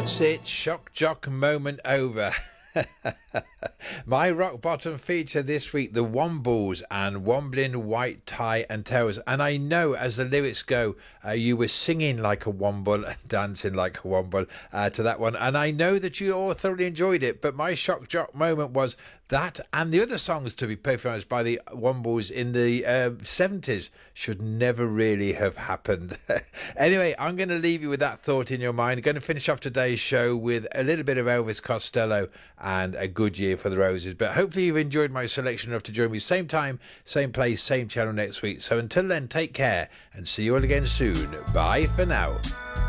That's it, shock jock moment over. My rock bottom feature this week, the Wombles and Wombling White Tie and Tails. And I know, as the lyrics go, you were singing like a womble and dancing like a womble to that one. And I know that you all thoroughly enjoyed it, but my shock jock moment was that and the other songs, to be perfectly honest, by the Wombles in the 70s should never really have happened. Anyway, I'm going to leave you with that thought in your mind. I'm going to finish off today's show with a little bit of Elvis Costello and A Good Year for the Roses. But hopefully you've enjoyed my selection enough to join me same time, same place, same channel next week. So until then, take care and see you all again soon. Bye for now.